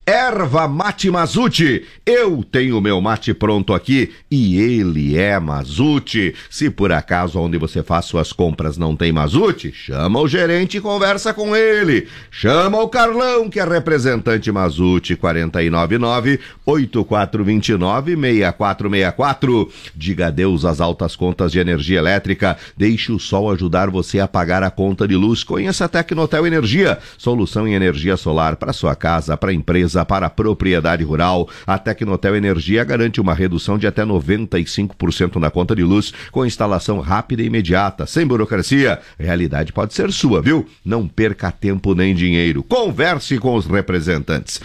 Erva Mate Mazute. Eu tenho meu mate pronto aqui e ele é Mazute. Se por acaso onde você faz suas compras não tem Mazute, chama o gerente e conversa com ele. Chama o Carlão, que é representante Mazute, 499-8429-6464. Diga adeus às altas contas de energia elétrica. Deixe o sol ajudar você a pagar a conta de luz. Conheça a Tecnotel Energia, solução em energia solar para sua casa, para a empresa, para a propriedade rural. A Tecnotel Energia garante uma redução de até 95% na conta de luz, com instalação rápida e imediata, sem burocracia. Realidade pode ser sua, viu? Não perca tempo nem dinheiro. Converse com os representantes.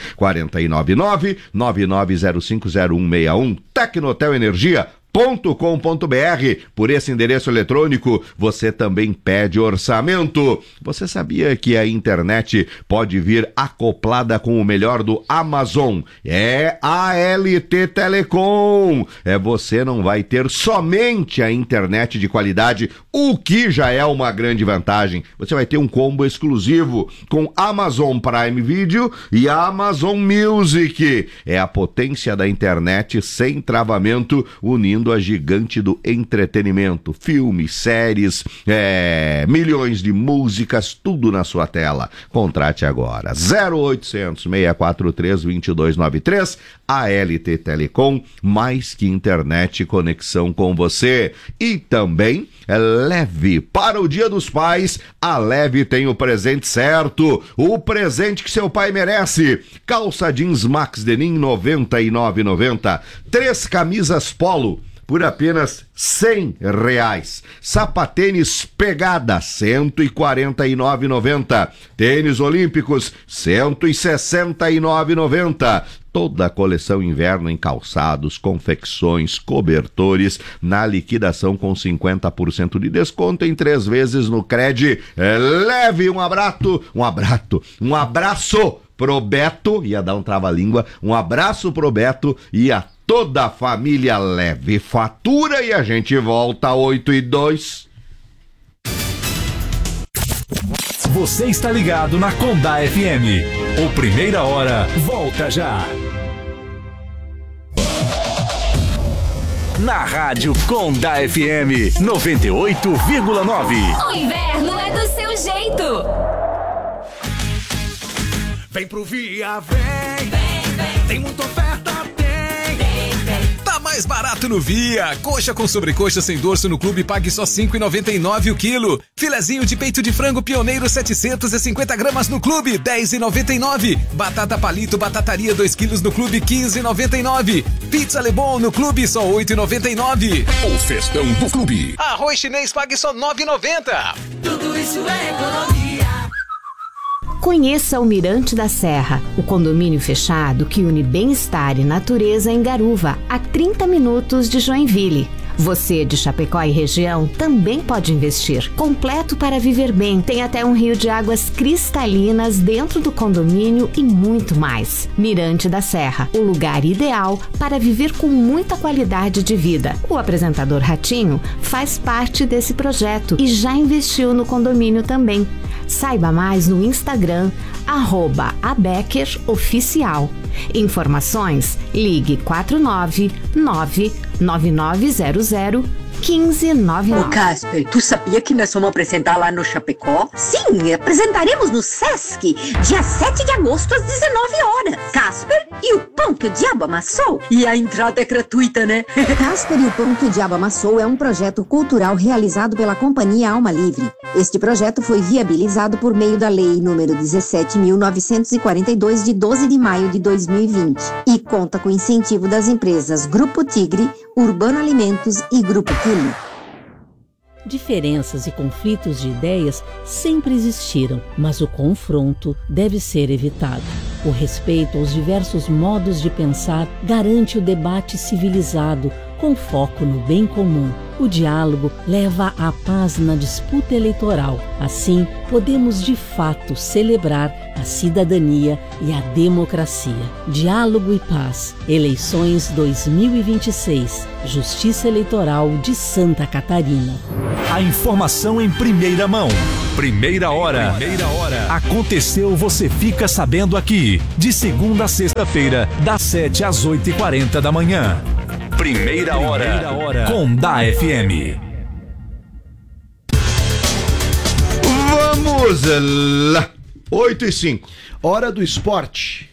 499-99050161. Tecnotel Energia. .com.br. Por esse endereço eletrônico, você também pede orçamento. Você sabia que a internet pode vir acoplada com o melhor do Amazon? É ALT Telecom. Você não vai ter somente a internet de qualidade, o que já é uma grande vantagem. Você vai ter um combo exclusivo com Amazon Prime Video e Amazon Music. É a potência da internet sem travamento, unindo a gigante do entretenimento, filmes, séries, milhões de músicas, tudo na sua tela. Contrate agora. 0800 643 2293. ALT Telecom, mais que internet, conexão com você. E também Leve. Para o Dia dos Pais, a Leve tem o presente certo, o presente que seu pai merece. Calça jeans Max Denim, R$ 99,90. 3 camisas Polo por apenas R$100. Sapatênis Pegada, R$ 149,90. Tênis Olímpicos, R$ 169,90. Toda a coleção inverno em calçados, confecções, cobertores, na liquidação com 50% de desconto em 3 vezes no Cred. Leve. Um abraço pro Beto, ia dar um trava-língua, um abraço pro Beto e a toda a família Leve. Fatura e a gente volta 8:02. Você está ligado na Condá FM. O Primeira Hora volta já. Na Rádio Condá FM 98,9. O inverno é do seu jeito. Vem pro Via, vem. Tem muita oferta, tem. Tá mais barato no Via. Coxa com sobrecoxa sem dorso no clube, pague só R$ 5,99 o quilo. Filezinho de peito de frango Pioneiro 750 gramas no clube, R$ 10,99. Batata palito batataria 2 quilos no clube, R$ 15,99. Pizza Lebon no clube, só R$ 8,99. O festão do clube. Arroz chinês, pague só R$ 9,90. Tudo isso é economia. Conheça o Mirante da Serra, o condomínio fechado que une bem-estar e natureza em Garuva, a 30 minutos de Joinville. Você de Chapecó e região também pode investir. Completo para viver bem. Tem até um rio de águas cristalinas dentro do condomínio e muito mais. Mirante da Serra, o lugar ideal para viver com muita qualidade de vida. O apresentador Ratinho faz parte desse projeto e já investiu no condomínio também. Saiba mais no Instagram, @abeckeroficial. Informações, ligue 499-9900-1599. Ô Casper, tu sabia que nós vamos apresentar lá no Chapecó? Sim, apresentaremos no Sesc, dia 7 de agosto às 19 horas. Casper e o Pão que o Diabo Amassou. E a entrada é gratuita, né? Casper e o Pão que o Diabo Amassou é um projeto cultural realizado pela Companhia Alma Livre. Este projeto foi viabilizado por meio da Lei número 17.942, de 12 de maio de 2020 e conta com incentivo das empresas Grupo Tigre, Urbano Alimentos e Grupo Quilo. Diferenças e conflitos de ideias sempre existiram, mas o confronto deve ser evitado. O respeito aos diversos modos de pensar garante o debate civilizado, com foco no bem comum. O diálogo leva à paz na disputa eleitoral. Assim, podemos de fato celebrar a cidadania e a democracia. Diálogo e paz. Eleições 2026. Justiça Eleitoral de Santa Catarina. A informação em primeira mão. Primeira hora. Aconteceu, você fica sabendo aqui. De segunda a sexta-feira, das 7 às 8h40 da manhã. Primeira hora. Condá FM. Vamos lá. 8h05. Hora do esporte.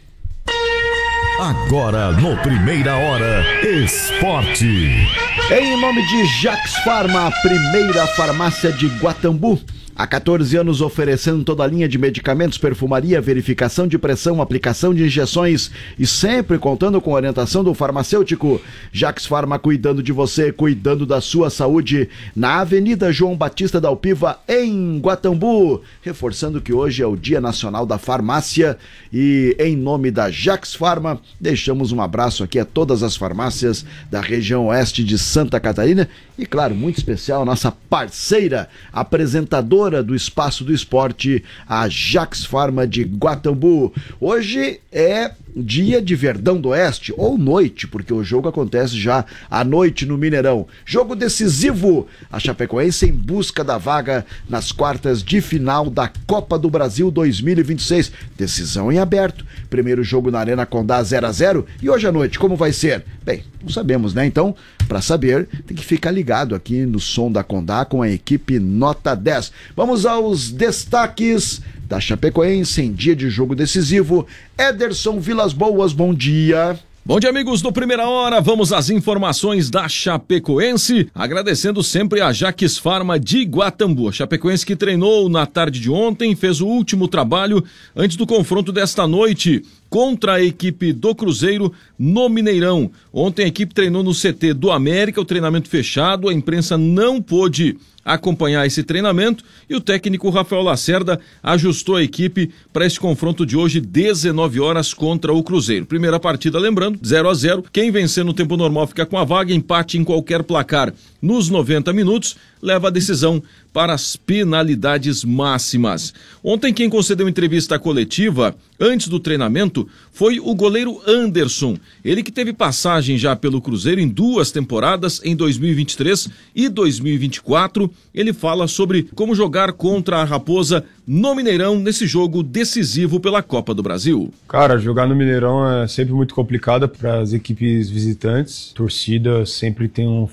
Agora no Primeira Hora, esporte. Em nome de Jax Farma, a primeira farmácia de Guatambu. Há 14 anos oferecendo toda a linha de medicamentos, perfumaria, verificação de pressão, aplicação de injeções e sempre contando com a orientação do farmacêutico. Jax Farma, cuidando de você, cuidando da sua saúde, na Avenida João Batista da Alpiva, em Guatambu. Reforçando que hoje é o Dia Nacional da Farmácia e em nome da Jax Farma, deixamos um abraço aqui a todas as farmácias da região oeste de Santa Catarina e, claro, muito especial, nossa parceira, apresentadora do Espaço do Esporte, a Jax Farma de Guatambu. Hoje é dia de Verdão do Oeste, ou noite, porque o jogo acontece já à noite no Mineirão. Jogo decisivo, a Chapecoense em busca da vaga nas quartas de final da Copa do Brasil 2026. Decisão em aberto. Primeiro jogo na Arena Condá 0-0. E hoje à noite, como vai ser? Bem, não sabemos, né? Então, para saber, tem que ficar ligado aqui no som da Condá com a equipe Nota 10. Vamos aos destaques da Chapecoense em dia de jogo decisivo. Ederson Vilas Boas, bom dia. Bom dia, amigos do Primeira Hora. Vamos às informações da Chapecoense, agradecendo sempre a Jax Farma de Guatambu. A Chapecoense que treinou na tarde de ontem, fez o último trabalho antes do confronto desta noite contra a equipe do Cruzeiro no Mineirão. Ontem a equipe treinou no CT do América, o treinamento fechado, a imprensa não pôde acompanhar esse treinamento e o técnico Rafael Lacerda ajustou a equipe para esse confronto de hoje, 19 horas contra o Cruzeiro. Primeira partida, lembrando, 0-0, quem vencer no tempo normal fica com a vaga, empate em qualquer placar nos 90 minutos, leva a decisão para as penalidades máximas. Ontem quem concedeu entrevista coletiva antes do treinamento foi o goleiro Anderson, ele que teve passagem já pelo Cruzeiro em 2 temporadas, em 2023 e 2024. Ele fala sobre como jogar contra a Raposa no Mineirão nesse jogo decisivo pela Copa do Brasil. Cara, jogar no Mineirão é sempre muito complicado para as equipes visitantes. A torcida sempre tem um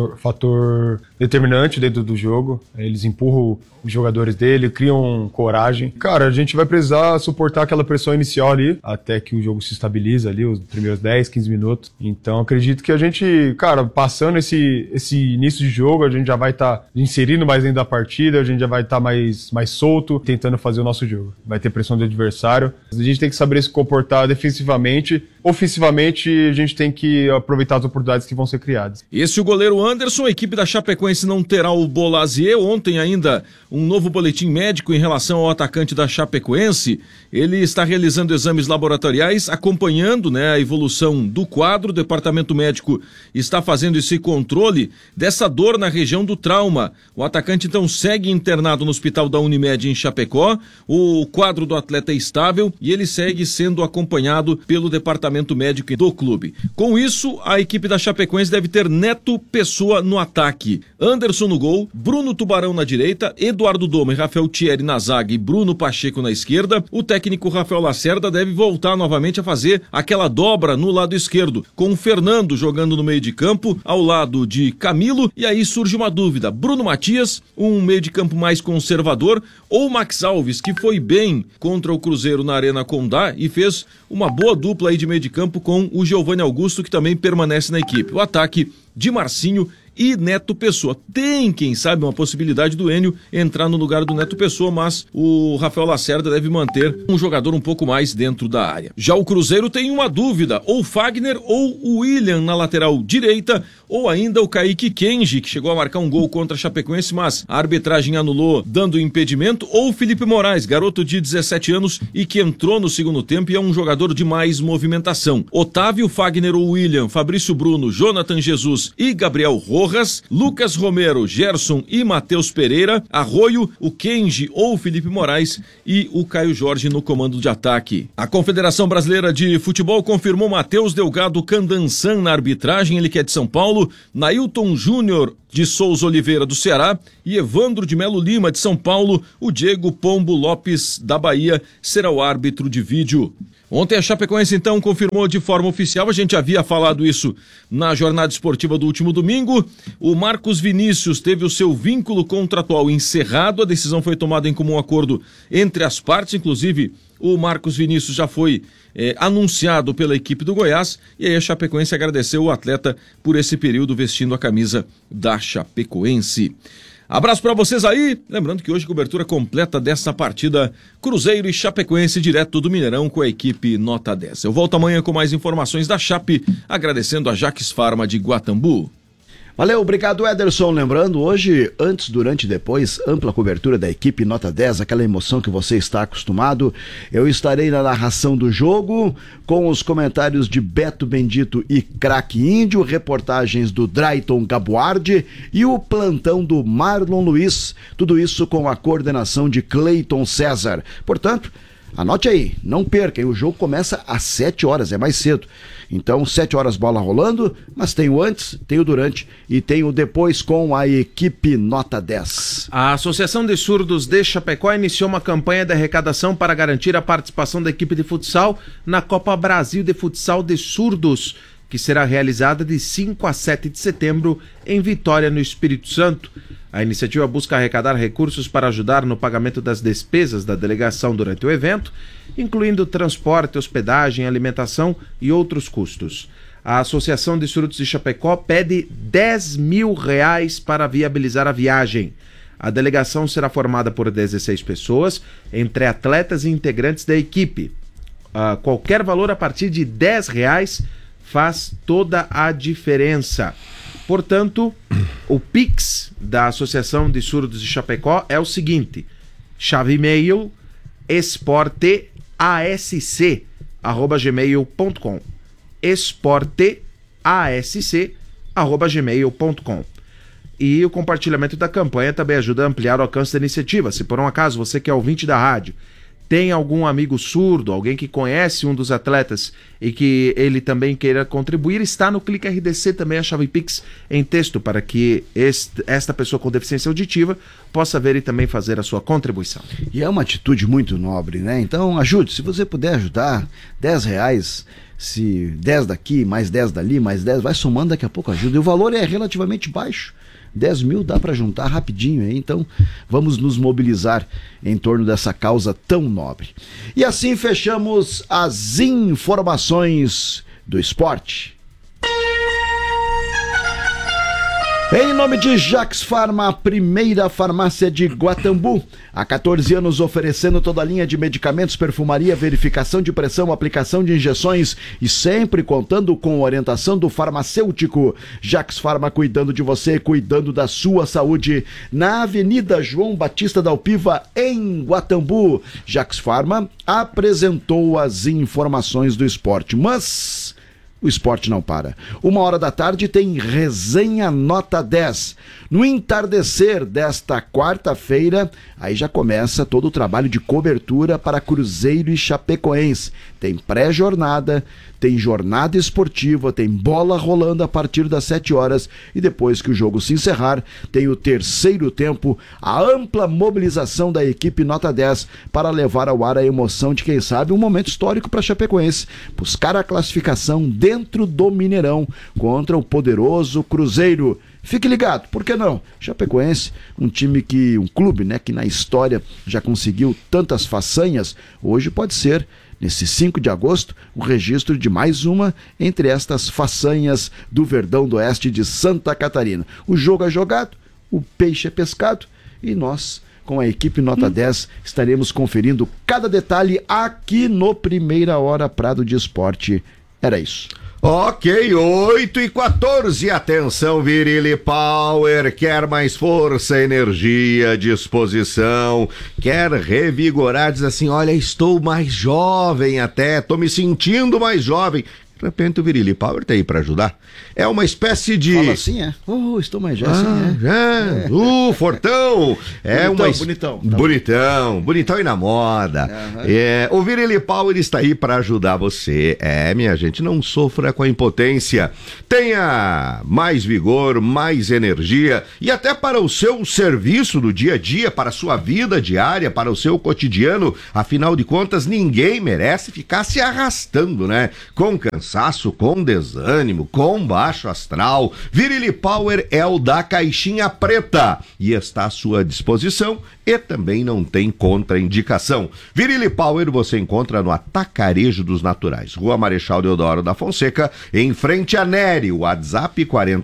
fator determinante dentro do jogo. Eles empurram os jogadores dele, criam coragem. Cara, a gente vai precisar suportar aquela pressão inicial ali, até que o jogo se estabiliza ali, os primeiros 10, 15 minutos. Então, acredito que a gente, cara, passando esse início de jogo, a gente já vai estar inserindo mais dentro da partida, a gente já vai estar mais solto, tentando fazer o nosso jogo. Vai ter pressão do adversário. A gente tem que saber se comportar defensivamente. Ofensivamente, a gente tem que aproveitar as oportunidades que vão ser criadas. Esse é o goleiro Anderson. A equipe da Chapecoense não terá o Bolazier. Ontem ainda um novo boletim médico em relação ao atacante da Chapecoense. Ele está realizando exames laboratoriais, acompanhando, né, a evolução do quadro. O departamento médico está fazendo esse controle dessa dor na região do trauma. O atacante então segue internado no hospital da Unimed em Chapecó. O quadro do atleta é estável e ele segue sendo acompanhado pelo departamento médico do clube. Com isso, a equipe da Chapecoense deve ter Neto Pessoa no ataque, Anderson no gol, Bruno Tubarão na direita, Eduardo Doma e Rafael Thierry na zaga e Bruno Pacheco na esquerda. O técnico Rafael Lacerda deve voltar novamente a fazer aquela dobra no lado esquerdo, com o Fernando jogando no meio de campo, ao lado de Camilo, e aí surge uma dúvida, Bruno Matias, um meio de campo mais conservador, ou Max Alves, que foi bem contra o Cruzeiro na Arena Condá e fez uma boa dupla aí de meio de campo com o Giovanni Augusto, que também permanece na equipe. O ataque de Marcinho e Neto Pessoa. Tem, quem sabe, uma possibilidade do Enio entrar no lugar do Neto Pessoa, mas o Rafael Lacerda deve manter um jogador um pouco mais dentro da área. Já o Cruzeiro tem uma dúvida, ou Fagner ou o William na lateral direita, ou ainda o Kaique Kenji, que chegou a marcar um gol contra a Chapecoense, mas a arbitragem anulou dando impedimento, ou o Felipe Moraes, garoto de 17 anos e que entrou no segundo tempo e é um jogador de mais movimentação. Otávio, Fagner ou William, Fabrício Bruno, Jonathan Jesus Santos e Gabriel Rojas, Lucas Romero, Gerson e Matheus Pereira, Arroio, o Kenji ou Felipe Moraes e o Caio Jorge no comando de ataque. A Confederação Brasileira de Futebol confirmou Matheus Delgado Candansan na arbitragem, ele que é de São Paulo, Nailton Júnior de Souza Oliveira do Ceará e Evandro de Melo Lima de São Paulo. O Diego Pombo Lopes da Bahia será o árbitro de vídeo. Ontem a Chapecoense então confirmou de forma oficial, a gente havia falado isso na jornada esportiva do último domingo, o Marcos Vinícius teve o seu vínculo contratual encerrado, a decisão foi tomada em comum acordo entre as partes, inclusive o Marcos Vinícius já foi anunciado pela equipe do Goiás, e aí a Chapecoense agradeceu o atleta por esse período vestindo a camisa da Chapecoense. Abraço para vocês aí, lembrando que hoje cobertura completa dessa partida Cruzeiro e Chapecoense direto do Mineirão com a equipe Nota 10. Eu volto amanhã com mais informações da Chape, agradecendo a Jax Pharma de Guatambu. Valeu, obrigado Ederson. Lembrando, hoje, antes, durante e depois, ampla cobertura da equipe Nota 10, aquela emoção que você está acostumado. Eu estarei na narração do jogo, com os comentários de Beto Bendito e Craque Índio, reportagens do Drayton Gabuardi e o plantão do Marlon Luiz. Tudo isso com a coordenação de Cleiton César. Portanto, anote aí, não perca, o jogo começa às 7 horas, é mais cedo. Então, 7 horas bola rolando, mas tem o antes, tem o durante e tem o depois com a equipe Nota 10. A Associação de Surdos de Chapecó iniciou uma campanha de arrecadação para garantir a participação da equipe de futsal na Copa Brasil de Futsal de Surdos, que será realizada de 5 a 7 de setembro em Vitória, no Espírito Santo. A iniciativa busca arrecadar recursos para ajudar no pagamento das despesas da delegação durante o evento, incluindo transporte, hospedagem, alimentação e outros custos. A Associação de Surdos de Chapecó pede R$10 mil para viabilizar a viagem. A delegação será formada por 16 pessoas, entre atletas e integrantes da equipe. Qualquer valor a partir de R$10 faz toda a diferença. Portanto, o Pix da Associação de Surdos de Chapecó é o seguinte: chave e-mail esporteasc@gmail.com, esporteasc@gmail.com. E o compartilhamento da campanha também ajuda a ampliar o alcance da iniciativa. Se por um acaso você que é ouvinte da rádio tem algum amigo surdo, alguém que conhece um dos atletas e que ele também queira contribuir, está no Clique RDC também a chave Pix em texto para que esta pessoa com deficiência auditiva possa ver e também fazer a sua contribuição. E é uma atitude muito nobre, né? Então ajude, se você puder ajudar, R$10, se 10 daqui, mais 10 dali, mais 10, vai somando, daqui a pouco ajuda. E o valor é relativamente baixo. 10 mil dá para juntar rapidinho, hein? Então vamos nos mobilizar em torno dessa causa tão nobre. E assim fechamos as informações do esporte. Em nome de Jax Pharma, a primeira farmácia de Guatambu, há 14 anos oferecendo toda a linha de medicamentos, perfumaria, verificação de pressão, aplicação de injeções e sempre contando com orientação do farmacêutico. Jax Pharma, cuidando de você, cuidando da sua saúde, na Avenida João Batista da Alpiva, em Guatambu. Jax Pharma apresentou as informações do esporte, mas o esporte não para. 13h tem Resenha Nota 10. No entardecer desta quarta-feira, aí já começa todo o trabalho de cobertura para Cruzeiro e Chapecoense. Tem pré-jornada, tem jornada esportiva, tem bola rolando a partir das 7 horas e depois que o jogo se encerrar, tem o terceiro tempo, a ampla mobilização da equipe Nota 10 para levar ao ar a emoção de, quem sabe, um momento histórico para Chapecoense, buscar a classificação dentro do Mineirão contra o poderoso Cruzeiro. Fique ligado, por que não? Chapecoense, um clube, né, que na história já conseguiu tantas façanhas, hoje pode ser, nesse 5 de agosto, o registro de mais uma entre estas façanhas do Verdão do Oeste de Santa Catarina. O jogo é jogado, o peixe é pescado e nós, com a equipe Nota 10, estaremos conferindo cada detalhe aqui no Primeira Hora Prado de Esporte. Era isso. Ok, 8h14, atenção Virile Power, quer mais força, energia, disposição, quer revigorar, diz assim, olha, estou mais jovem até, estou me sentindo mais jovem. De repente o Virili Power tá aí pra ajudar. É uma espécie de... Fala assim, é? Estou mais já, assim, fortão! É bonitão, bonitão e na moda. O Virili Power está aí para ajudar você. Minha gente, não sofra com a impotência. Tenha mais vigor, mais energia e até para o seu serviço do dia a dia, para a sua vida diária, para o seu cotidiano. Afinal de contas, ninguém merece ficar se arrastando, né? Com cansaço, com desânimo, com baixo astral. Virili Power é o da caixinha preta e está à sua disposição e também não tem contraindicação. Virili Power você encontra no Atacarejo dos Naturais, Rua Marechal Deodoro da Fonseca, em frente a Nery. WhatsApp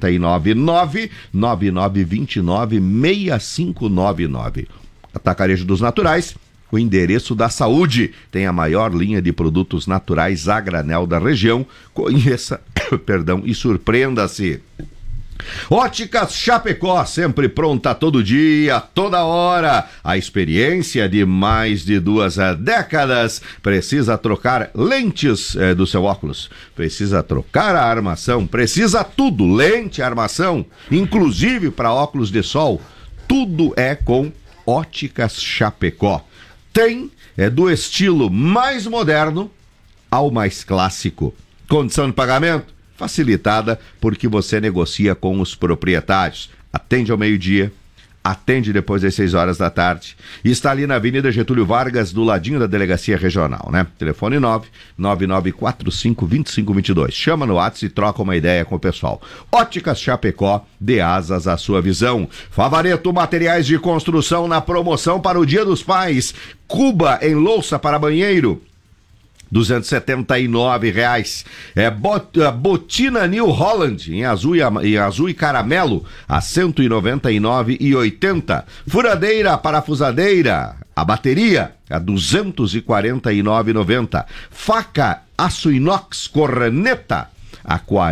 499-9929-6599. Atacarejo dos Naturais, o endereço da saúde. Tem a maior linha de produtos naturais a granel da região. Conheça, e surpreenda-se. Óticas Chapecó, sempre pronta todo dia, toda hora. A experiência de mais de 2 décadas. Precisa trocar lentes do seu óculos, precisa trocar a armação, precisa tudo, lente, armação, inclusive para óculos de sol. Tudo é com Óticas Chapecó. Tem do estilo mais moderno ao mais clássico. Condição de pagamento facilitada porque você negocia com os proprietários. Atende ao meio-dia, atende depois das 6 horas da tarde. E está ali na Avenida Getúlio Vargas, do ladinho da Delegacia Regional, né? Telefone 999452522. Chama no WhatsApp e troca uma ideia com o pessoal. Óticas Chapecó, dê asas à sua visão. Favareto Materiais de Construção na promoção para o Dia dos Pais. Cuba em louça para banheiro, R$279. Botina New Holland em azul e caramelo a R$199,80. Furadeira parafusadeira, a bateria a R$249,90. Faca aço inox corneta a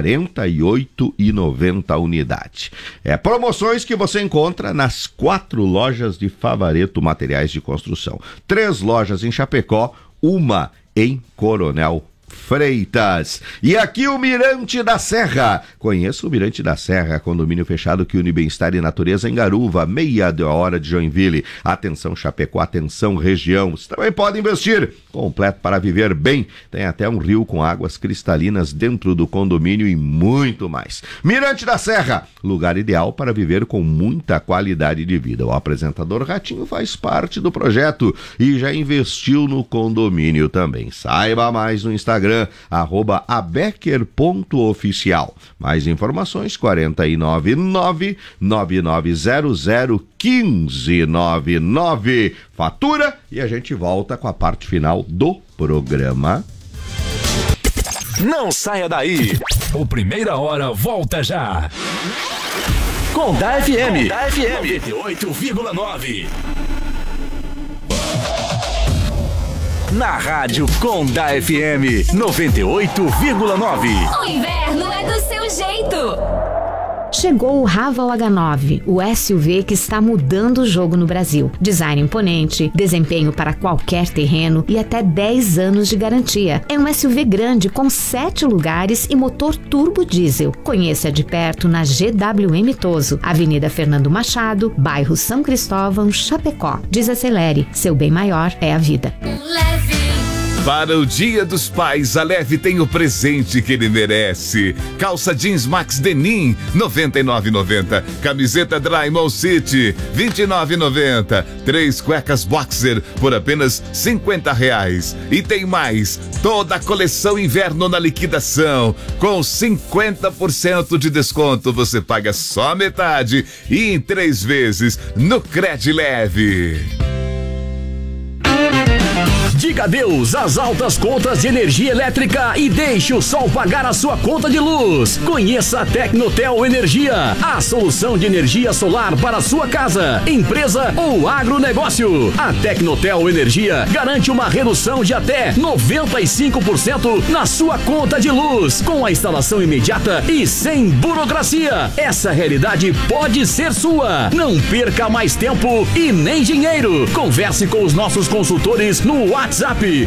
R$48,90 unidade. Promoções que você encontra nas 4 lojas de Favareto Materiais de Construção. 3 lojas em Chapecó, uma em Coronel Freitas. E aqui o Mirante da Serra. Conheça o Mirante da Serra, condomínio fechado que une bem-estar e natureza em Garuva, meia hora de Joinville. Atenção Chapecó, atenção região. Você também pode investir. Completo para viver bem. Tem até um rio com águas cristalinas dentro do condomínio e muito mais. Mirante da Serra, lugar ideal para viver com muita qualidade de vida. O apresentador Ratinho faz parte do projeto e já investiu no condomínio também. Saiba mais no Instagram, @abecker.oficial. Mais informações 499-9900-1599. Fatura e a gente volta com a parte final do programa. Não saia daí. O Primeira Hora volta já. Conda FM 98,9. Na rádio Conda FM 98,9. O inverno é do seu jeito. Chegou o Raval H9, o SUV que está mudando o jogo no Brasil. Design imponente, desempenho para qualquer terreno e até 10 anos de garantia. É um SUV grande com 7 lugares e motor turbo diesel. Conheça de perto na GWM Toso, Avenida Fernando Machado, bairro São Cristóvão, Chapecó. Desacelere, seu bem maior é a vida. Para o Dia dos Pais, a Leve tem o presente que ele merece. Calça jeans Max Denim, R$ 99,90. Camiseta Dry Mall City, R$ 29,90. 3 cuecas Boxer por apenas R$ 50,00. E tem mais, toda a coleção inverno na liquidação. Com 50% de desconto, você paga só metade e em 3 vezes no Cred Leve. Diga adeus às altas contas de energia elétrica e deixe o sol pagar a sua conta de luz. Conheça a Tecnotel Energia, a solução de energia solar para a sua casa, empresa ou agronegócio. A Tecnotel Energia garante uma redução de até 95% na sua conta de luz, com a instalação imediata e sem burocracia. Essa realidade pode ser sua. Não perca mais tempo e nem dinheiro. Converse com os nossos consultores no WhatsApp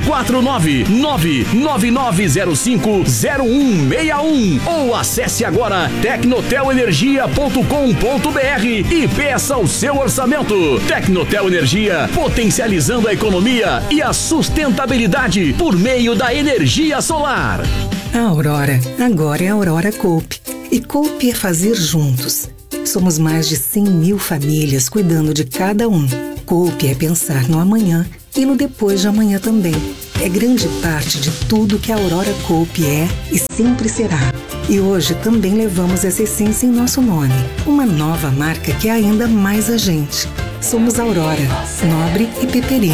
49999050161 ou acesse agora tecnotelenergia.com.br e peça o seu orçamento. Tecnotel Energia, potencializando a economia e a sustentabilidade por meio da energia solar. A Aurora agora é a Aurora Coop. E Coop é fazer juntos. Somos mais de 100 mil famílias cuidando de cada um. Coop é pensar no amanhã e no depois de amanhã também. É grande parte de tudo que a Aurora Coop é e sempre será. E hoje também levamos essa essência em nosso nome. Uma nova marca que é ainda mais a gente. Somos Aurora, Nobre e Peperi.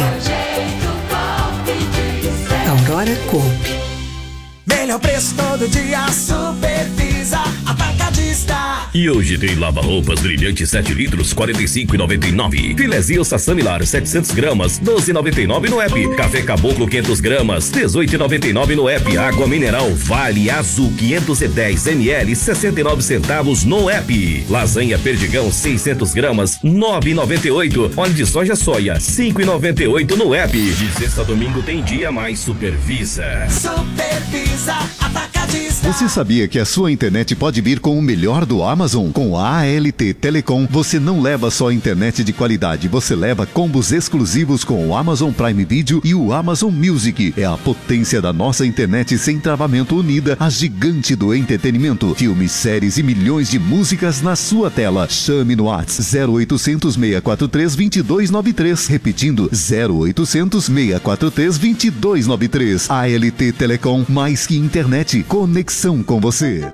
Aurora Coop. Melhor preço todo dia, Supervisa Atacadista. E hoje tem lava-roupas brilhante 7 litros, R$ 45,99. Filezinho Sassamilar 700 gramas, R$ 12,99 no app. Café Caboclo 500 gramas, R$ 18,99 no app. Água mineral Vale Azul 510 ml, 69 centavos no app. Lasanha Perdigão 600 gramas, R$ 9,98. Óleo de soja soia, R$ 5,98 no app. De sexta a domingo tem dia mais Supervisa. Supervisa Atacadista. Você sabia que a sua internet pode vir com o melhor do Amazon? Com a ALT Telecom, você não leva só internet de qualidade, você leva combos exclusivos com o Amazon Prime Video e o Amazon Music. É a potência da nossa internet sem travamento unida, a gigante do entretenimento. Filmes, séries e milhões de músicas na sua tela. Chame no WhatsApp 0800 643 2293. Repetindo, 0800 643 2293. ALT Telecom, mais que internet, conexão com você.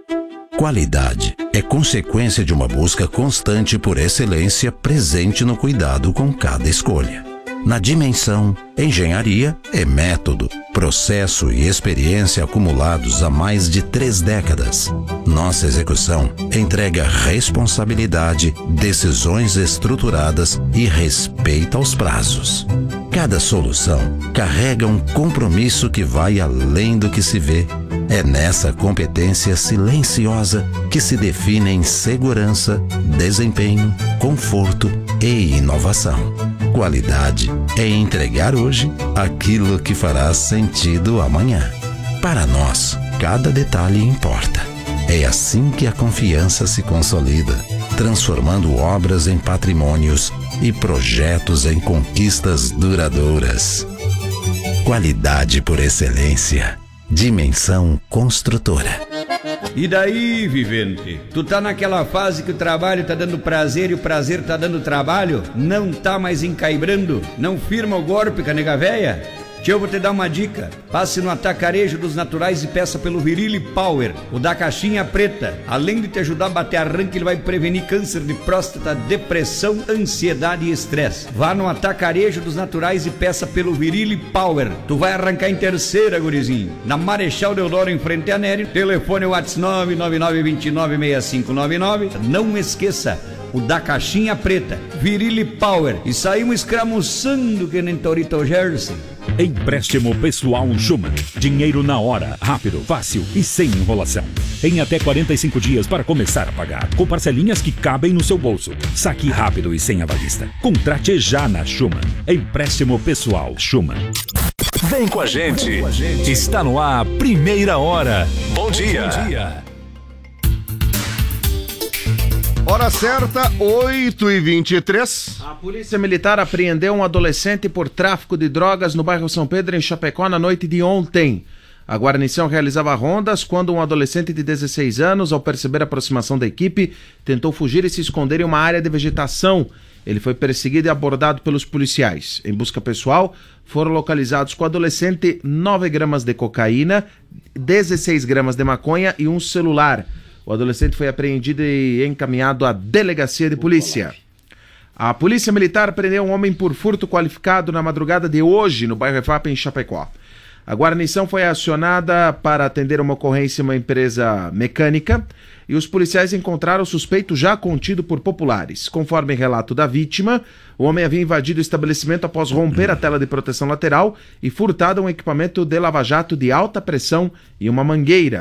Qualidade é consequência de uma busca constante por excelência presente no cuidado com cada escolha. Na Dimensão, engenharia é método, processo e experiência acumulados há mais de 3 décadas. Nossa execução entrega responsabilidade, decisões estruturadas e respeito aos prazos. Cada solução carrega um compromisso que vai além do que se vê. É nessa competência silenciosa que se definem segurança, desempenho, conforto e inovação. Qualidade é entregar hoje aquilo que fará sentido amanhã. Para nós, cada detalhe importa. É assim que a confiança se consolida, transformando obras em patrimônios e projetos em conquistas duradouras. Qualidade por excelência. Dimensão Construtora. E daí, vivente? Tu tá naquela fase que o trabalho tá dando prazer e o prazer tá dando trabalho? Não tá mais encaibrando? Não firma o golpe, canega véia? Eu vou te dar uma dica. Passe no Atacarejo dos Naturais e peça pelo Virile Power, o da caixinha preta. Além de te ajudar a bater arranque, ele vai prevenir câncer de próstata, depressão, ansiedade e estresse. Vá no Atacarejo dos Naturais e peça pelo Virile Power. Tu vai arrancar em terceira, gurizinho. Na Marechal Deodoro, em frente a Nery. Telefone WhatsApp 999296599. Não esqueça, o da caixinha preta, Virile Power. E saímos escramuçando que nem Torito Jersey. Empréstimo pessoal Schumann. Dinheiro na hora, rápido, fácil e sem enrolação. Em até 45 dias para começar a pagar, com parcelinhas que cabem no seu bolso. Saque rápido e sem avalista. Contrate já na Schumann. Empréstimo pessoal Schumann. Vem com a gente. Está no ar, Primeira Hora. Bom dia. Bom dia. Hora certa, 8h23. A Polícia Militar apreendeu um adolescente por tráfico de drogas no bairro São Pedro, em Chapecó, na noite de ontem. A guarnição realizava rondas quando um adolescente de 16 anos, ao perceber a aproximação da equipe, tentou fugir e se esconder em uma área de vegetação. Ele foi perseguido e abordado pelos policiais. Em busca pessoal, foram localizados com o adolescente 9 gramas de cocaína, 16 gramas de maconha e um celular. O adolescente foi apreendido e encaminhado à delegacia de polícia. A Polícia Militar prendeu um homem por furto qualificado na madrugada de hoje, no bairro EFAP, em Chapecó. A guarnição foi acionada para atender uma ocorrência em uma empresa mecânica e os policiais encontraram o suspeito já contido por populares. Conforme relato da vítima, o homem havia invadido o estabelecimento após romper a tela de proteção lateral e furtado um equipamento de lava-jato de alta pressão e uma mangueira.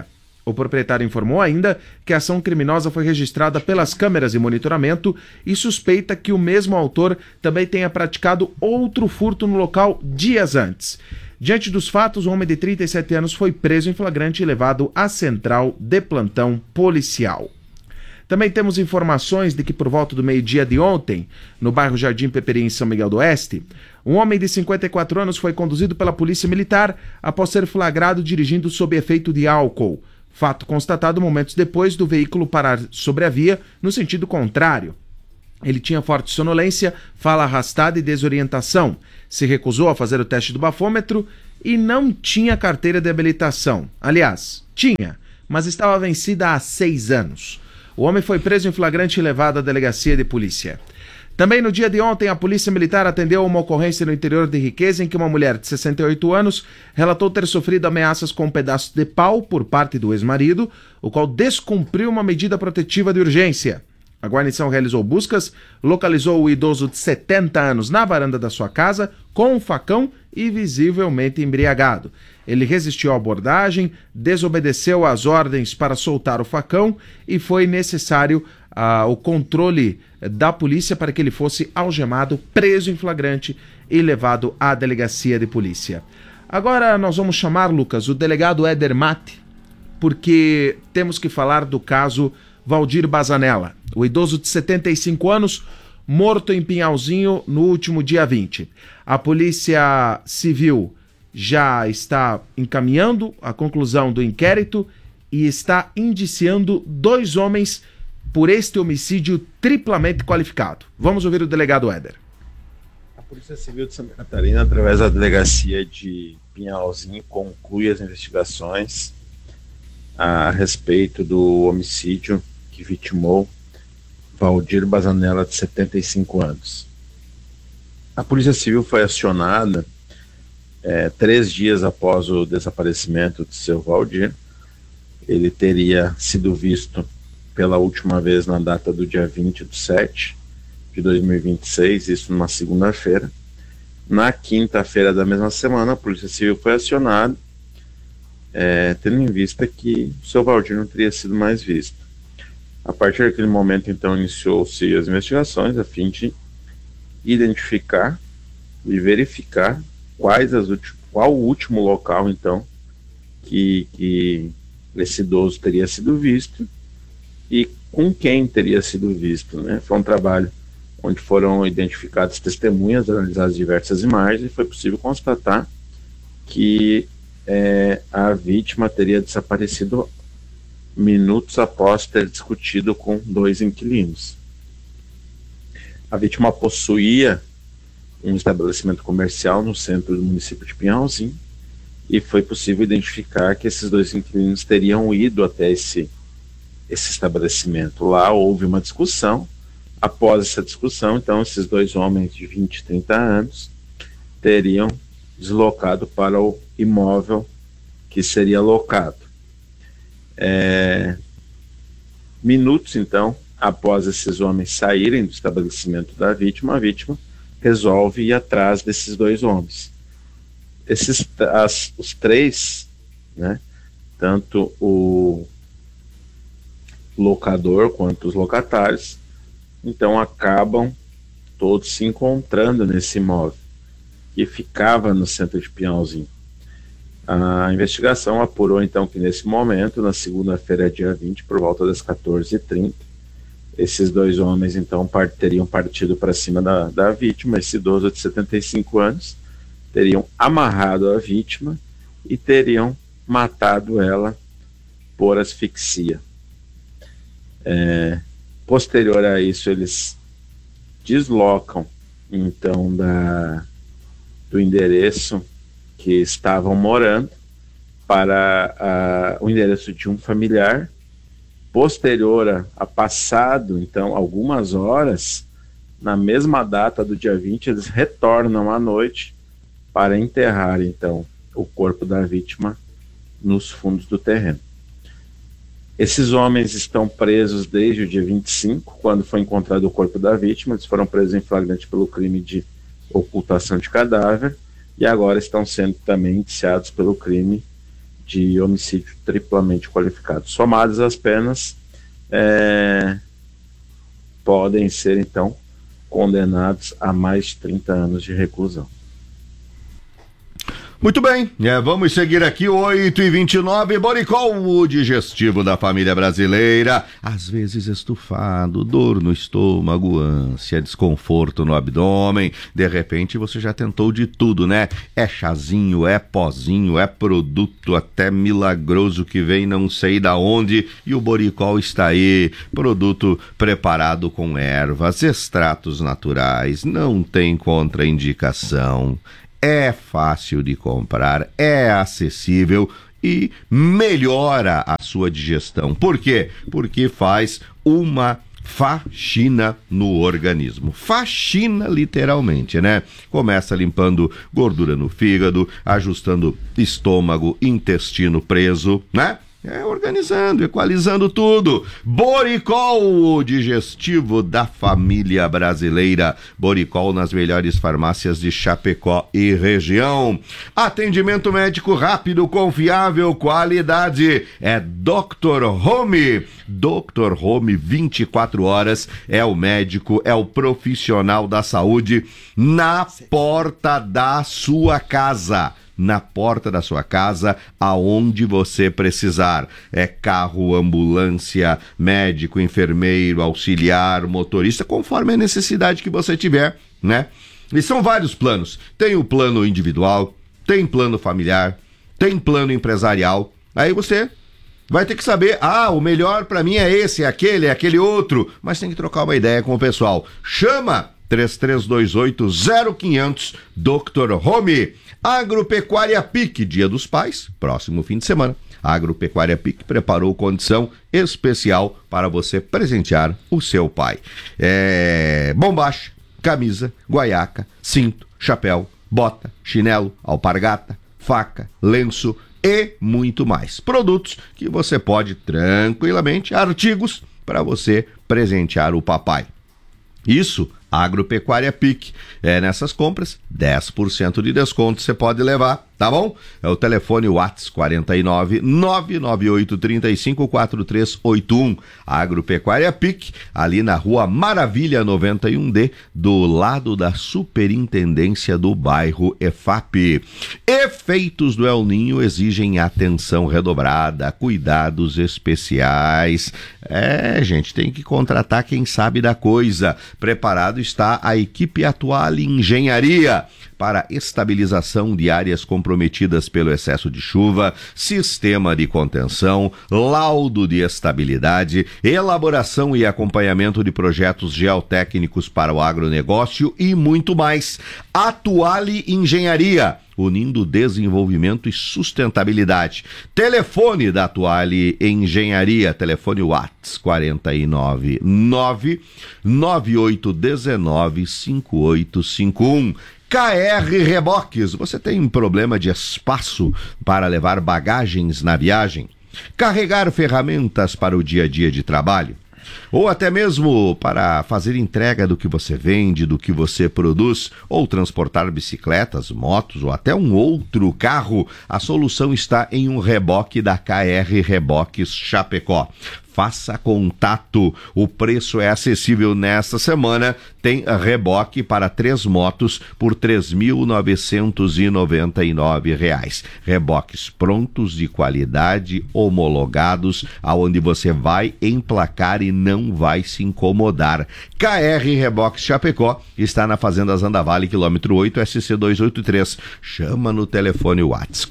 O proprietário informou ainda que a ação criminosa foi registrada pelas câmeras de monitoramento e suspeita que o mesmo autor também tenha praticado outro furto no local dias antes. Diante dos fatos, o homem de 37 anos foi preso em flagrante e levado à central de plantão policial. Também temos informações de que por volta do meio-dia de ontem, no bairro Jardim Peperi, em São Miguel do Oeste, um homem de 54 anos foi conduzido pela polícia militar após ser flagrado dirigindo sob efeito de álcool. Fato constatado momentos depois do veículo parar sobre a via no sentido contrário. Ele tinha forte sonolência, fala arrastada e desorientação. Se recusou a fazer o teste do bafômetro e não tinha carteira de habilitação. Aliás, tinha, mas estava vencida há 6 anos. O homem foi preso em flagrante e levado à delegacia de polícia. Também no dia de ontem, a Polícia Militar atendeu uma ocorrência no interior de Riqueza em que uma mulher de 68 anos relatou ter sofrido ameaças com um pedaço de pau por parte do ex-marido, o qual descumpriu uma medida protetiva de urgência. A guarnição realizou buscas, localizou o idoso de 70 anos na varanda da sua casa com um facão e visivelmente embriagado. Ele resistiu à abordagem, desobedeceu às ordens para soltar o facão e foi necessário o controle da polícia para que ele fosse algemado, preso em flagrante e levado à delegacia de polícia. Agora nós vamos chamar, Lucas, o delegado Éder Mate, porque temos que falar do caso Valdir Bazanella, o idoso de 75 anos, morto em Pinhalzinho no último dia 20. A Polícia Civil já está encaminhando a conclusão do inquérito e está indiciando 2 homens por este homicídio triplamente qualificado. Vamos ouvir o delegado Éder. A Polícia Civil de Santa Catarina, através da delegacia de Pinhalzinho, conclui as investigações a respeito do homicídio que vitimou Valdir Bazanella, de 75 anos. A Polícia Civil foi acionada 3 dias após o desaparecimento de seu Valdir. Ele teria sido visto pela última vez na data do dia 20/7 de 2026, isso numa segunda-feira. Na quinta-feira da mesma semana, a Polícia Civil foi acionada, tendo em vista que o seu Valdir não teria sido mais visto. A partir daquele momento, então, iniciou-se as investigações a fim de identificar e verificar qual o último local, então, que esse idoso teria sido visto e com quem teria sido visto, né? Foi um trabalho onde foram identificadas testemunhas, analisadas diversas imagens e foi possível constatar que a vítima teria desaparecido minutos após ter discutido com 2 inquilinos. A vítima possuía um estabelecimento comercial no centro do município de Pinhalzinho e foi possível identificar que esses 2 inquilinos teriam ido até esse estabelecimento. Lá houve uma discussão. Após essa discussão, então, esses 2 homens de 20 e 30 anos teriam deslocado para o imóvel que seria locado. Minutos, então, após esses homens saírem do estabelecimento da vítima, a vítima resolve ir atrás desses 2 homens. Os 3, né, tanto o locador quanto os locatários, então acabam todos se encontrando nesse imóvel que ficava no centro de Pinhalzinho. A investigação apurou então que nesse momento, na segunda-feira, dia 20, por volta das 14h30, esses 2 homens então teriam partido para cima da vítima. Esse idoso de 75 anos teriam amarrado a vítima e teriam matado ela por asfixia. Posterior a isso, eles deslocam então do endereço que estavam morando para o endereço de um familiar. Posterior a passado, então, algumas horas, na mesma data do dia 20, eles retornam à noite para enterrar, então, o corpo da vítima nos fundos do terreno. Esses homens estão presos desde o dia 25, quando foi encontrado o corpo da vítima. Eles foram presos em flagrante pelo crime de ocultação de cadáver e agora estão sendo também indiciados pelo crime de homicídio triplamente qualificado. Somadas as penas, podem ser, então, condenados a mais de 30 anos de reclusão. Muito bem, vamos seguir aqui, 8h29, Boricol, o digestivo da família brasileira. Às vezes estufado, dor no estômago, ânsia, desconforto no abdômen. De repente você já tentou de tudo, né? É chazinho, é pozinho, é produto até milagroso que vem não sei da onde. E o Boricol está aí, produto preparado com ervas, extratos naturais, não tem contraindicação. É fácil de comprar, é acessível e melhora a sua digestão. Por quê? Porque faz uma faxina no organismo. Faxina literalmente, né? Começa limpando gordura no fígado, ajustando estômago, intestino preso, né? Organizando, equalizando tudo. Boricol, o digestivo da família brasileira. Boricol nas melhores farmácias de Chapecó e região. Atendimento médico rápido, confiável, qualidade. É Dr. Home. Dr. Home, 24 horas. É o médico, é o profissional da saúde na porta da sua casa. Na porta da sua casa, aonde você precisar. É carro, ambulância, médico, enfermeiro, auxiliar, motorista, conforme a necessidade que você tiver, né? E são vários planos. Tem o plano individual, tem plano familiar, tem plano empresarial. Aí você vai ter que saber, o melhor pra mim é esse, é aquele outro. Mas tem que trocar uma ideia com o pessoal. Chama 3328-0500, Dr. Home. Agropecuária PIC, Dia dos Pais, próximo fim de semana. A Agropecuária PIC preparou condição especial para você presentear o seu pai. Bombacha, camisa, guaiaca, cinto, chapéu, bota, chinelo, alpargata, faca, lenço e muito mais. Produtos que você pode tranquilamente, artigos para você presentear o papai. Isso, Agropecuária PIC. Nessas compras, 10% de desconto você pode levar, tá bom? É o telefone WhatsApp 49 998 35 4381. Agropecuária PIC, ali na Rua Maravilha 91D, do lado da Superintendência do bairro EFAP. Efeitos do El Ninho exigem atenção redobrada, cuidados especiais. Gente, tem que contratar quem sabe da coisa. Preparado está a equipe Atuale Engenharia para estabilização de áreas comprometidas pelo excesso de chuva, sistema de contenção, laudo de estabilidade, elaboração e acompanhamento de projetos geotécnicos para o agronegócio e muito mais. Atuale Engenharia, unindo desenvolvimento e sustentabilidade. Telefone da Atuale Engenharia, telefone WhatsApp 49 99819 5851. KR Reboques, você tem problema de espaço para levar bagagens na viagem? Carregar ferramentas para o dia a dia de trabalho? Ou até mesmo para fazer entrega do que você vende, do que você produz, ou transportar bicicletas, motos ou até um outro carro? A solução está em um reboque da KR Reboques Chapecó. Faça contato, o preço é acessível nesta semana, tem reboque para 3 motos por R$ 3.999. Reboques prontos, de qualidade, homologados, aonde você vai emplacar e não vai se incomodar. KR Reboques Chapecó está na Fazenda Zandavale, quilômetro 8, SC 283. Chama no telefone WhatsApp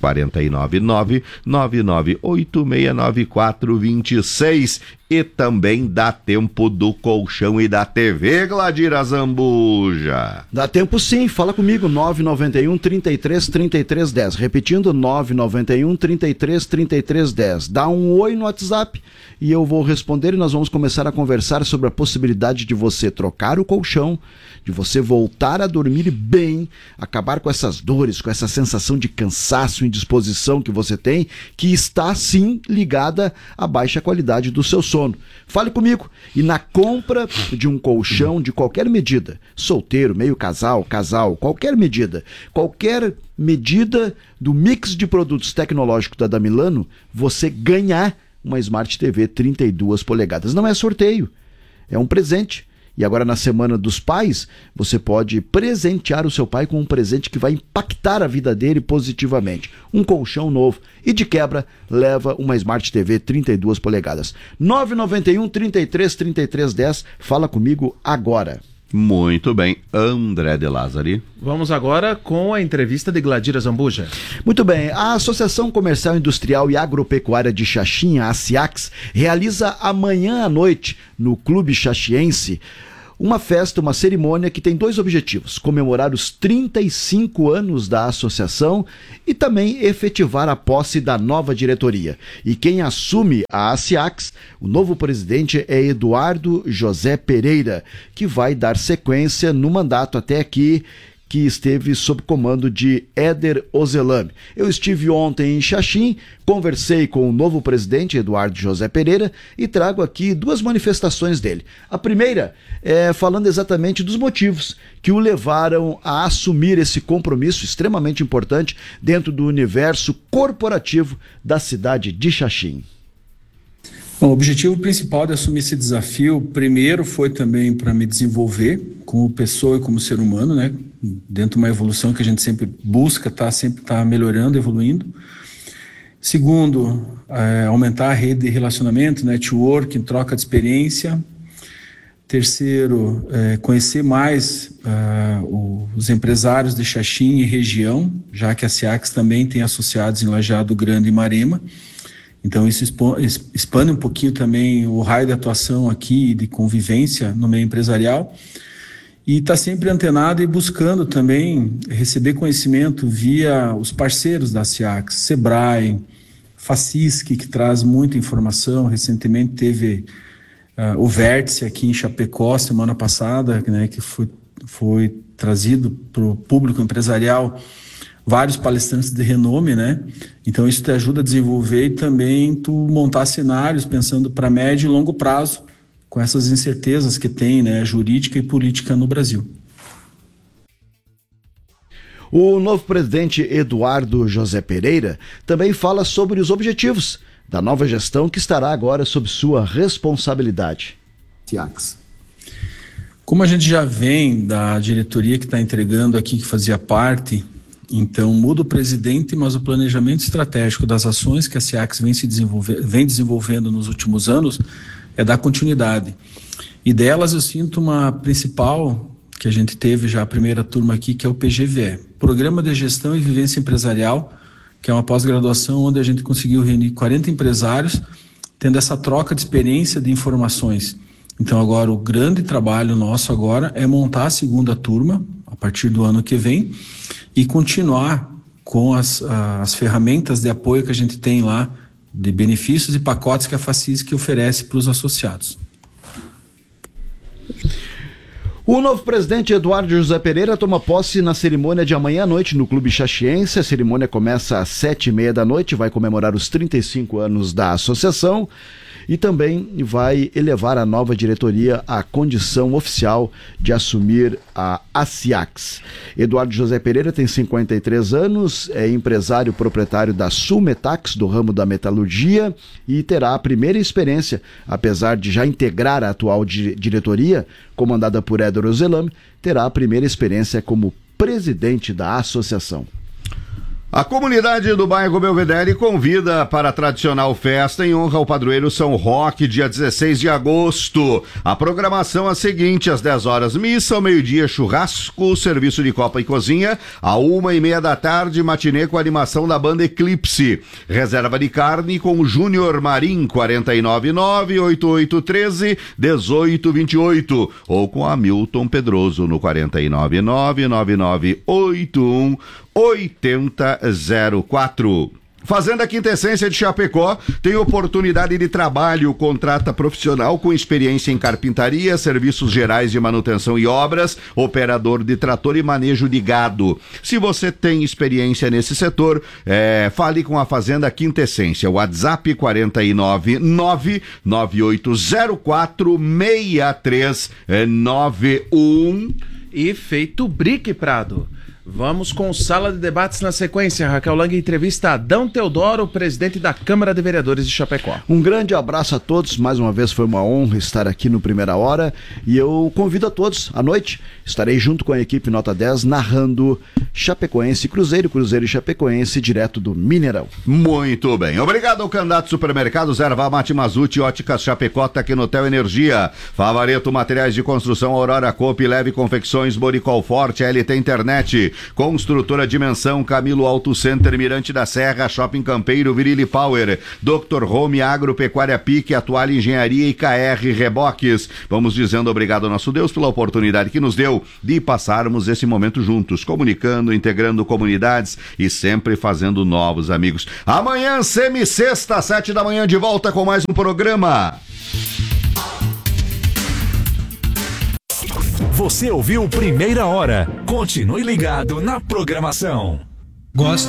499-99869426. E também dá tempo do colchão e da TV, Gladira Zambuja. Dá tempo sim, fala comigo, 991 33 33 10. Repetindo, 991 33 33 10. Dá um oi no WhatsApp e eu vou responder e nós vamos começar a conversar sobre a possibilidade de você trocar o colchão, de você voltar a dormir bem, acabar com essas dores, com essa sensação de cansaço e indisposição que você tem, que está sim ligada à baixa qualidade do seu sono. sono. Fale comigo. E na compra de um colchão de qualquer medida, solteiro, meio casal, qualquer medida do mix de produtos tecnológicos da Damilano, você ganhar uma Smart TV 32 polegadas. Não é sorteio, é um presente. E agora na Semana dos Pais, você pode presentear o seu pai com um presente que vai impactar a vida dele positivamente. Um colchão novo. E de quebra, leva uma Smart TV 32 polegadas. 991 33 33 10. Fala comigo agora. Muito bem. André de Lázari. Vamos agora com a entrevista de Gladira Zambuja. Muito bem. A Associação Comercial Industrial e Agropecuária de Xaxim, a ACIAX, realiza amanhã à noite, no Clube Xaxiense, uma festa, uma cerimônia que tem dois objetivos: comemorar os 35 anos da associação e também efetivar a posse da nova diretoria. E quem assume a ACIAX, o novo presidente, é Eduardo José Pereira, que vai dar sequência no mandato até aqui, que esteve sob comando de Éder Ozelame. Eu estive ontem em Xaxim, conversei com o novo presidente, Eduardo José Pereira, e trago aqui duas manifestações dele. A primeira é falando exatamente dos motivos que o levaram a assumir esse compromisso extremamente importante dentro do universo corporativo da cidade de Xaxim. Bom, o objetivo principal de assumir esse desafio, primeiro, foi também para me desenvolver como pessoa e como ser humano, né? Dentro de uma evolução que a gente sempre busca, sempre tá melhorando, evoluindo. Segundo, aumentar a rede de relacionamento, networking, troca de experiência. Terceiro, conhecer mais os empresários de Xaxim e região, já que a CIAX também tem associados em Lajeado Grande e Marema. Então isso expande um pouquinho também o raio de atuação aqui, de convivência no meio empresarial. E está sempre antenado e buscando também receber conhecimento via os parceiros da CIAX, Sebrae, Facisc, que traz muita informação. Recentemente teve o Vértice aqui em Chapecó, semana passada, né, que foi trazido para o público empresarial vários palestrantes de renome, né? Então isso te ajuda a desenvolver e também tu montar cenários pensando para médio e longo prazo com essas incertezas que tem, né, jurídica e política no Brasil. O novo presidente Eduardo José Pereira também fala sobre os objetivos da nova gestão que estará agora sob sua responsabilidade. CIAX. Como a gente já vem da diretoria que está entregando aqui, que fazia parte, então muda o presidente, mas o planejamento estratégico das ações que a CIAX vem desenvolvendo nos últimos anos é dar continuidade. E delas eu sinto uma principal, que a gente teve já a primeira turma aqui, que é o PGVE, Programa de Gestão e Vivência Empresarial, que é uma pós-graduação onde a gente conseguiu reunir 40 empresários, tendo essa troca de experiência de informações. Então agora o grande trabalho nosso agora é montar a segunda turma, a partir do ano que vem, e continuar com as ferramentas de apoio que a gente tem lá, de benefícios e pacotes que a Facisc oferece para os associados. O novo presidente Eduardo José Pereira toma posse na cerimônia de amanhã à noite no Clube Xaxiense. A cerimônia começa às 7h30 da noite, vai comemorar os 35 anos da associação e também vai elevar a nova diretoria à condição oficial de assumir a ACIAX. Eduardo José Pereira tem 53 anos, é empresário proprietário da Sulmetax, do ramo da metalurgia, e terá a primeira experiência, apesar de já integrar a atual diretoria, comandada por Éder Ozelame, terá a primeira experiência como presidente da associação. A comunidade do bairro Belvedere convida para a tradicional festa em honra ao padroeiro São Roque, dia 16 de agosto. A programação é a seguinte: às 10 horas missa, ao meio-dia churrasco, serviço de copa e cozinha, à 1h30 da tarde, matinê com animação da banda Eclipse. Reserva de carne com o Júnior Marim, 499-8813-1828, ou com Hamilton Pedroso no 499-9981-8004. Fazenda Quinta Essência de Chapecó tem oportunidade de trabalho, contrata profissional com experiência em carpintaria, serviços gerais de manutenção e obras, operador de trator e manejo de gado. Se você tem experiência nesse setor, fale com a Fazenda Quinta Essência. WhatsApp 49998046391. E feito Brick, Prado. Vamos com Sala de Debates na sequência. Raquel Lang entrevista Adão Teodoro, presidente da Câmara de Vereadores de Chapecó. Um grande abraço a todos. Mais uma vez foi uma honra estar aqui no Primeira Hora. E eu convido a todos, à noite, estarei junto com a equipe Nota 10, narrando Chapecoense Cruzeiro e Chapecoense, direto do Mineirão. Muito bem. Obrigado ao candidato Supermercados, Erva Mate Mazuti, Óticas Chapecó, Tecnotel Energia, Favareto Materiais de Construção, Aurora Coop, Leve Confecções, Boricol Forte, LT Internet, Construtora Dimensão, Camilo Auto Center, Mirante da Serra, Shopping Campeiro, Virilli Power, Dr. Home, Agropecuária Pique, Atual Engenharia e KR Reboques. Vamos dizendo obrigado ao nosso Deus pela oportunidade que nos deu de passarmos esse momento juntos, comunicando, integrando comunidades e sempre fazendo novos amigos. Amanhã, semi-sexta, 7 da manhã, de volta com mais um programa. Você ouviu Primeira Hora. Continue ligado na programação. Gosto.